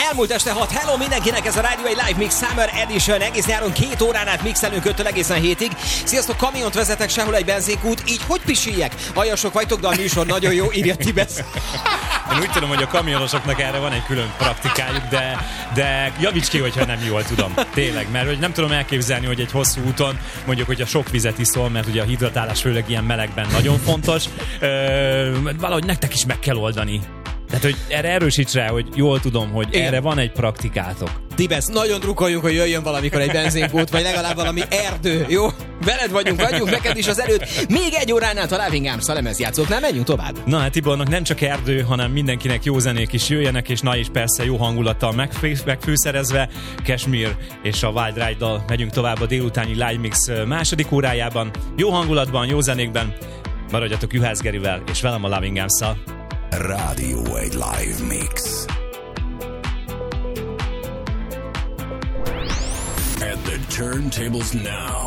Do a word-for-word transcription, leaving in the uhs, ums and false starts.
Elmúlt este hat. Hello mindenkinek, ez a rádió egy Live Mix Summer Edition. Egész nyáron két órán át mixelünk öttől egészen hétig. Sziasztok, kamiont vezetek, sehol egy benzinkút, így hogy pisiljek? Aljasok vagytok, de a műsor nagyon jó, írja Tibesz. Én úgy tudom, hogy a kamionosoknak erre van egy külön praktikájuk, de, de javíts ki, hogyha nem jól tudom. Tényleg, mert hogy nem tudom elképzelni, hogy egy hosszú úton, mondjuk, hogy a sok vizet iszol, mert ugye a hidratálás főleg ilyen melegben nagyon fontos, ö, valahogy nektek is meg kell oldani. Tehát, hogy erre erősíts rá, hogy jól tudom, hogy igen, erre van egy praktikátok. Tibesz, nagyon drukkoljunk, hogy jöjjön valamikor egy benzinkút, vagy legalább valami erdő, jó? Veled vagyunk, vagyunk, neked is az előtt. Még egy órán át a Loving Arms a lemezjátszóknál, menjünk tovább. Na hát Tibornak nem csak erdő, hanem mindenkinek jó zenék is jöjjenek, és na is persze jó hangulattal megfő, megfűszerezve. Kashmir és a Wild Ride-dal megyünk tovább a délutáni Live Mix második órájában. Jó hangulatban, jó zenékben. Maradjatok Juhász Gerivel, és velem a Loving Arms-szal. Rádió egy Live Mix. At the turntables now,